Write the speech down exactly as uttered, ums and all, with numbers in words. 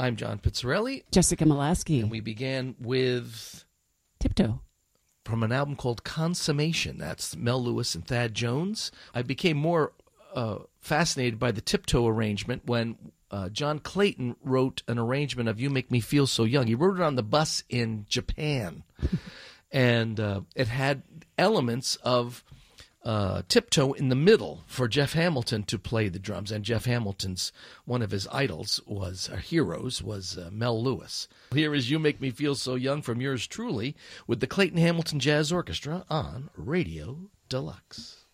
I'm John Pizzarelli. Jessica Molaski. And we began with Tiptoe. From an album called Consummation. That's Mel Lewis and Thad Jones. I became more uh, fascinated by the Tiptoe arrangement when uh, John Clayton wrote an arrangement of You Make Me Feel So Young. He wrote it on the bus in Japan. and uh, it had elements of uh, Tiptoe in the middle for Jeff Hamilton to play the drums. And Jeff Hamilton's, one of his idols, was uh, heroes, was uh, Mel Lewis. Here is You Make Me Feel So Young from yours truly with the Clayton Hamilton Jazz Orchestra on Radio Deluxe.